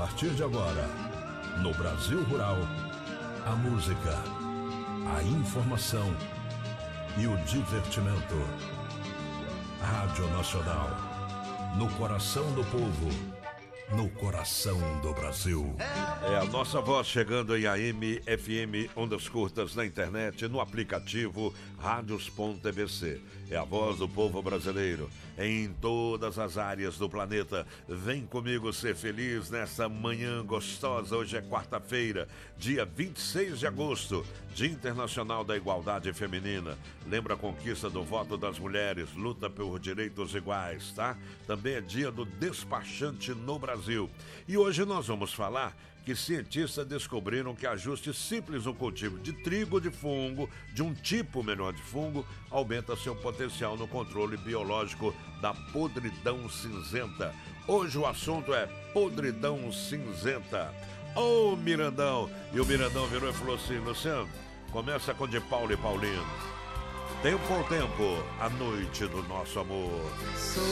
partir de agora, no Brasil Rural, a música, a informação e o divertimento. Rádio Nacional, no coração do povo, no coração do Brasil. É a nossa voz chegando em AM, FM, ondas curtas, na internet, no aplicativo radios.tbc. É a voz do povo brasileiro em todas as áreas do planeta. Vem comigo ser feliz nessa manhã gostosa. Hoje é quarta-feira, dia 26 de agosto, Dia Internacional da Igualdade Feminina. Lembra a conquista do voto das mulheres, luta por direitos iguais, tá? Também é dia do despachante no Brasil. E hoje nós vamos falar que cientistas descobriram que ajuste simples no cultivo de trigo de fungo, de um tipo menor de fungo, aumenta seu potencial no controle biológico da podridão cinzenta. Hoje o assunto é podridão cinzenta. Ô Mirandão! E o Mirandão virou e falou assim: Luciano, começa com de Paulo e Paulino. Tempo ao tempo, a noite do nosso amor.